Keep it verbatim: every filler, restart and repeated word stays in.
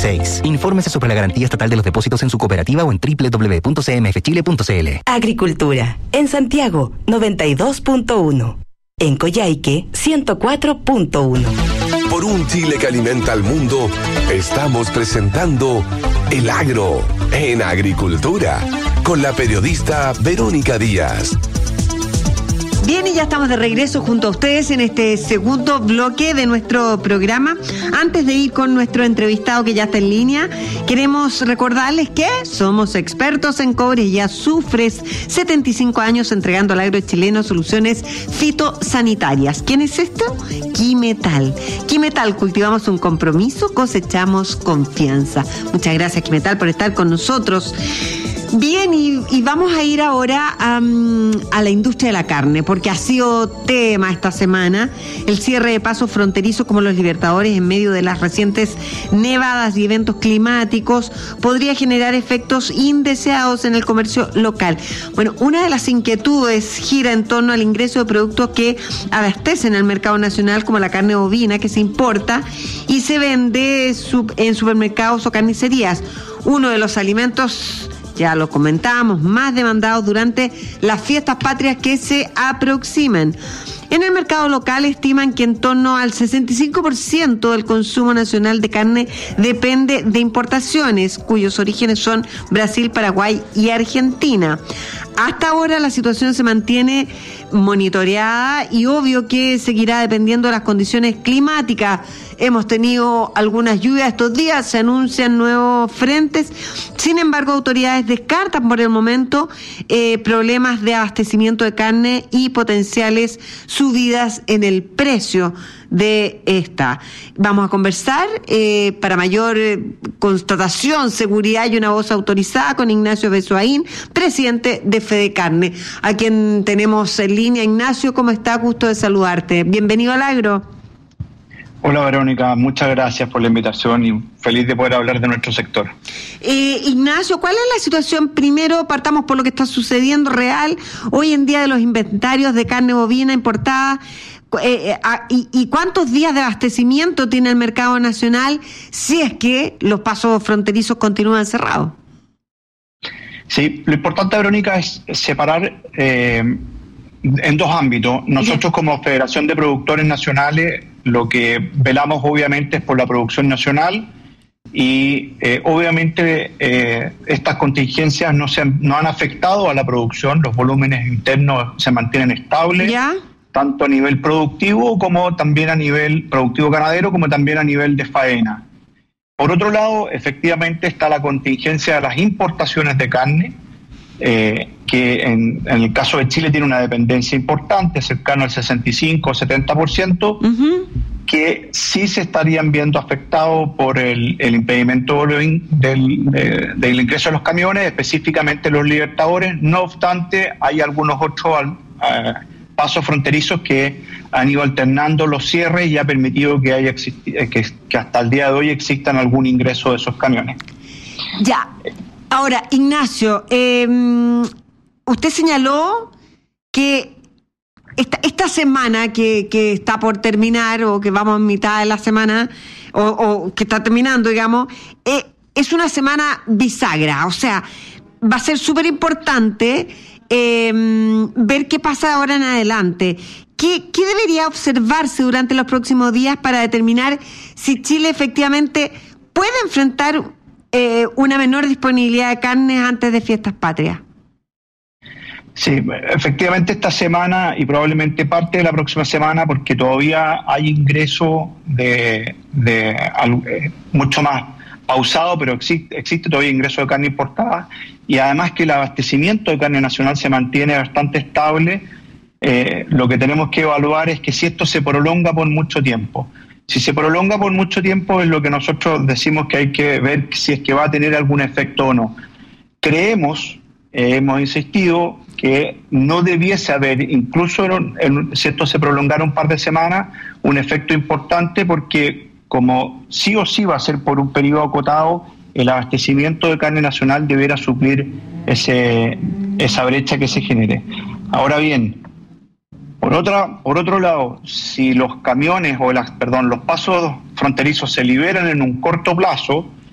dieciséis. Infórmese sobre la garantía estatal de los depósitos en su cooperativa o en doble u doble u doble u punto c m f chile punto c l. Agricultura. En Santiago, noventa y dos punto uno. En Coyhaique, ciento cuatro punto uno. Por un Chile que alimenta al mundo, estamos presentando El Agro en Agricultura con la periodista Verónica Díaz. Bien, y ya estamos de regreso junto a ustedes en este segundo bloque de nuestro programa. Antes de ir con nuestro entrevistado que ya está en línea, queremos recordarles que somos expertos en cobre y azufres, setenta y cinco años entregando al agro chileno soluciones fitosanitarias. ¿Quién es esto? Quimetal. Quimetal, cultivamos un compromiso, cosechamos confianza. Muchas gracias, Quimetal, por estar con nosotros. Bien, y, y vamos a ir ahora um, a la industria de la carne, porque ha sido tema esta semana el cierre de pasos fronterizos como los Libertadores en medio de las recientes nevadas y eventos climáticos podría generar efectos indeseados en el comercio local. Bueno, una de las inquietudes gira en torno al ingreso de productos que abastecen el mercado nacional, como la carne bovina que se importa y se vende en supermercados o carnicerías. Uno de los alimentos, ya lo comentamos, más demandados durante las fiestas patrias que se aproximan. En el mercado local estiman que en torno al sesenta y cinco por ciento del consumo nacional de carne depende de importaciones, cuyos orígenes son Brasil, Paraguay y Argentina. Hasta ahora la situación se mantiene monitoreada y obvio que seguirá dependiendo de las condiciones climáticas. Hemos tenido algunas lluvias estos días, se anuncian nuevos frentes. Sin embargo, autoridades descartan por el momento eh, problemas de abastecimiento de carne y potenciales subidas en el precio de esta. Vamos a conversar eh, para mayor eh, constatación, seguridad y una voz autorizada con Ignacio Besoaín, presidente de Fede Carne, a quien tenemos en línea. Ignacio, ¿cómo está? Gusto de saludarte. Bienvenido al Agro. Hola Verónica, muchas gracias por la invitación y feliz de poder hablar de nuestro sector. Eh, Ignacio, ¿cuál es la situación? Primero partamos por lo que está sucediendo real hoy en día de los inventarios de carne bovina importada. Eh, eh, y, ¿Y cuántos días de abastecimiento tiene el mercado nacional si es que los pasos fronterizos continúan cerrados? Sí, lo importante, Verónica, es separar eh, en dos ámbitos. Nosotros como Federación de Productores Nacionales lo que velamos obviamente es por la producción nacional y eh, obviamente eh, estas contingencias no, se han, no han afectado a la producción, los volúmenes internos se mantienen estables. ¿Ya? Tanto a nivel productivo como también a nivel productivo ganadero, como también a nivel de faena. Por otro lado, efectivamente está la contingencia de las importaciones de carne, eh, que en, en el caso de Chile tiene una dependencia importante, cercano al sesenta y cinco o setenta por ciento, uh-huh. que sí se estarían viendo afectados por el, el impedimento del, del, del ingreso de los camiones, específicamente los Libertadores. No obstante, hay algunos otros uh, pasos fronterizos que han ido alternando los cierres y ha permitido que haya existi- que, que hasta el día de hoy existan algún ingreso de esos camiones. Ya. Ahora, Ignacio, eh, usted señaló que esta, esta semana que, que está por terminar o que vamos en mitad de la semana o, o que está terminando, digamos, eh, es una semana bisagra, o sea, va a ser súper importante Eh, ver qué pasa ahora en adelante. ¿Qué, ¿Qué debería observarse durante los próximos días para determinar si Chile efectivamente puede enfrentar eh, una menor disponibilidad de carne antes de fiestas patrias? Sí, efectivamente esta semana y probablemente parte de la próxima semana, porque todavía hay ingreso de, de, de mucho más pausado, pero existe, existe todavía ingreso de carne importada, y además que el abastecimiento de carne nacional se mantiene bastante estable. Eh, lo que tenemos que evaluar es que si esto se prolonga por mucho tiempo. Si se prolonga por mucho tiempo es lo que nosotros decimos que hay que ver si es que va a tener algún efecto o no. Creemos, eh, hemos insistido, que no debiese haber, incluso en, en, si esto se prolongara un par de semanas, un efecto importante, porque como sí o sí va a ser por un periodo acotado, el abastecimiento de carne nacional deberá suplir ese, esa brecha que se genere. Ahora bien, por otra, por otro lado, si los camiones o las, perdón, los pasos fronterizos se liberan en un corto plazo,